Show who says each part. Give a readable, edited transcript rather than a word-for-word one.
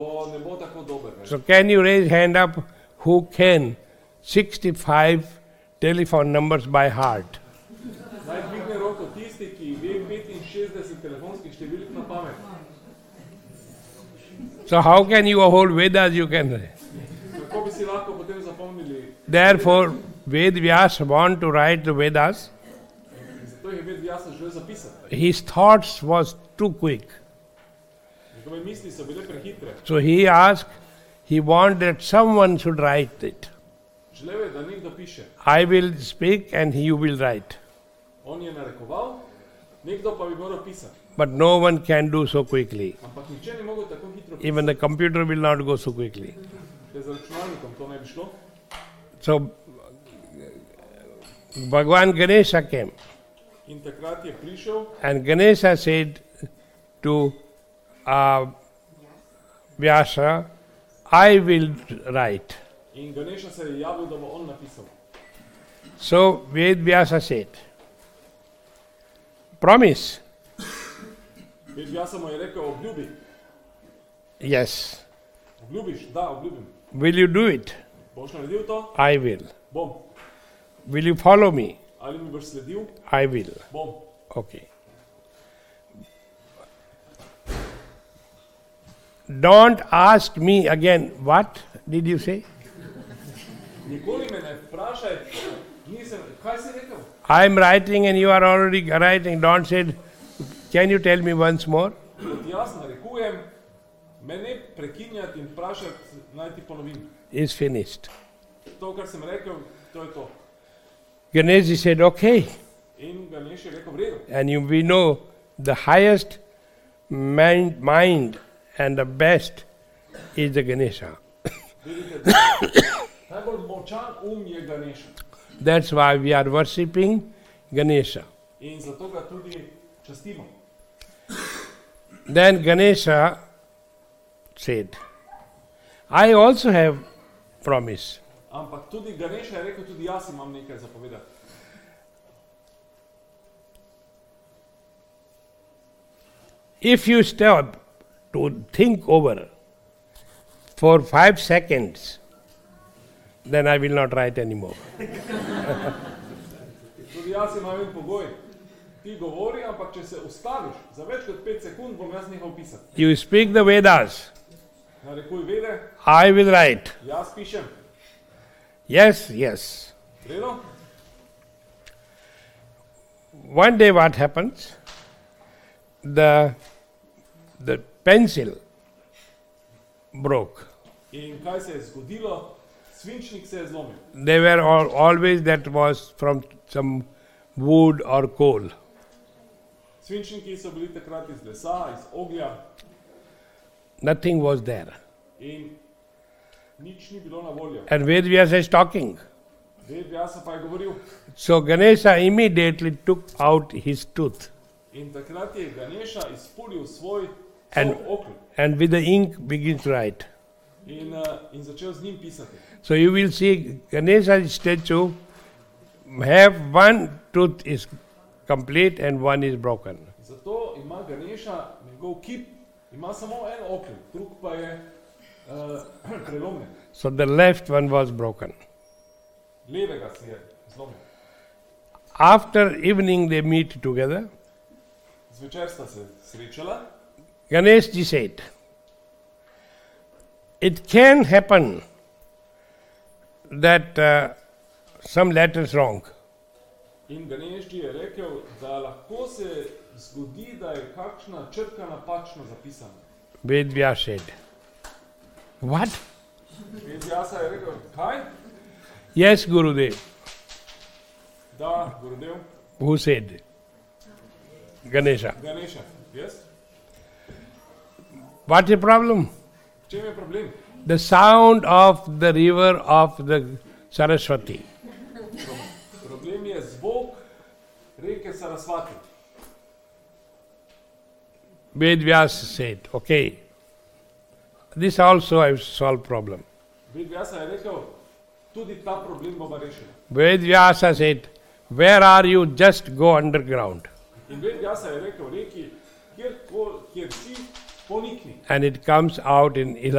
Speaker 1: ne bo tako dober.
Speaker 2: So can you raise hand up who can 65 telephone numbers by heart?
Speaker 1: Naj dvigne roko tisti, ki ve 65 telefonskih številk na pamet.
Speaker 2: So how can you hold Vedas you can?
Speaker 1: Kako bi si lahko potem zapomnili?
Speaker 2: Therefore, Ved Vyasa want to write the Vedas.
Speaker 1: Zato je Ved Vyasa želel zapisati.
Speaker 2: His thoughts was too quick.
Speaker 1: Njegove misli so bile prehitre.
Speaker 2: So he asked, he wanted that someone should write it.
Speaker 1: Želel je, da nekdo piše.
Speaker 2: I will speak and you will write.
Speaker 1: On je narekoval, nekdo pa bi moral pisati.
Speaker 2: But no one can do so quickly.
Speaker 1: Ampak nihče ni mogel tako hitro pisati.
Speaker 2: Even the computer will not go so quickly.
Speaker 1: Z računalnikom to ne bi šlo.
Speaker 2: So Bhagwan Ganesha came.
Speaker 1: In takrat je prišel
Speaker 2: And Ganesha said to Vyasa, I will write.
Speaker 1: in Ganesha se je javil, da bo on napisal.
Speaker 2: So Ved Vyasa said, promise.
Speaker 1: Ved Vyasa mu je rekel, obljubi.
Speaker 2: Yes.
Speaker 1: Obljubiš? Da, obljubim.
Speaker 2: Will you do it?
Speaker 1: Boš naredil to?
Speaker 2: I will.
Speaker 1: Bom.
Speaker 2: Will you follow me?
Speaker 1: Ali mi boš sledil?
Speaker 2: I will.
Speaker 1: Bom.
Speaker 2: Okay. Don't ask me again. What did you say?
Speaker 1: Nikoli me ne vprašaj, kaj si rekel?
Speaker 2: I am writing and you are already writing. Don't say, can you tell me once more?
Speaker 1: Kot jaz narekujem, me ne prekinjati in vprašati, naj ti ponovim.
Speaker 2: It's finished.
Speaker 1: To, kar sem rekel, to je to.
Speaker 2: Ganesh said, okay.
Speaker 1: In Ganesh je rekel, v redu.
Speaker 2: And we know the highest mind and the best is the Ganesha.
Speaker 1: Vidite, najbolj močan je Ganesha.
Speaker 2: That's why we are worshipping Ganesha.
Speaker 1: In zato ga tudi častimo.
Speaker 2: Then Ganesha said, I also have promise.
Speaker 1: Ampak tudi Ganesha je rekel, tudi jaz imam nekaj zapovedati.
Speaker 2: If you stop to think over for 5 seconds, then I will not write anymore.
Speaker 1: Tudi jaz imam en pogoj. Ti govori, ampak če se ustaviš za več kot 5 sekund, bom jaz nehal pisati.
Speaker 2: You speak the Vedas,
Speaker 1: Narekuj vede,
Speaker 2: I will write.
Speaker 1: jaz pišem.
Speaker 2: Yes, yes.
Speaker 1: V redu?
Speaker 2: One day what happens? The pencil broke.
Speaker 1: In kaj se je zgodilo? Svinčnik se je zlomil.
Speaker 2: They were always that was from some wood or coal.
Speaker 1: Svinčniki so bili takrat iz lesa, iz oglja
Speaker 2: Nothing was there.
Speaker 1: in nič ni bilo na voljo.
Speaker 2: And Ved Vyasa is talking.
Speaker 1: Ved Vyasa pa je govoril.
Speaker 2: So Ganesha immediately took out his tooth
Speaker 1: In takrat je Ganesha izpulil svoj
Speaker 2: And-
Speaker 1: okelj
Speaker 2: and with the ink begins to write.
Speaker 1: in začel z njim pisati.
Speaker 2: So you will see Ganesha's statue have one tooth is complete and one is broken.
Speaker 1: Zato ima Ganesha, njegov kip, ima samo en okelj, drug pa je prelomljen.
Speaker 2: So the left one was broken.
Speaker 1: Levega si je zlomil.
Speaker 2: After evening they meet together.
Speaker 1: Zvečer sta se srečala.
Speaker 2: Ganeshji said, it can happen that some letters wrong.
Speaker 1: In Ganeshji je rekel, da lahko se zgodi, da je kakšna črka napačno zapisana.
Speaker 2: Ved Vyasa said, what?
Speaker 1: Ved Vyasa je rekel, kaj?
Speaker 2: Yes, Gurudev.
Speaker 1: Da, Gurudev,
Speaker 2: Who said? Ganesha.
Speaker 1: Ganesha, yes?
Speaker 2: What's the problem?
Speaker 1: V čem je problem?
Speaker 2: The sound of the river of the Saraswati.
Speaker 1: Problem je zvok reke Sarasvati.
Speaker 2: Ved Vyasa said, okay, this also I have solved problem.
Speaker 1: Ved Vyasa je rekel, tudi ta problem bomo rešili.
Speaker 2: Ved Vyasa said, where are you? Just go underground.
Speaker 1: In Ved Vyasa je rekel reki, kjer si, ponikni.
Speaker 2: And it comes out in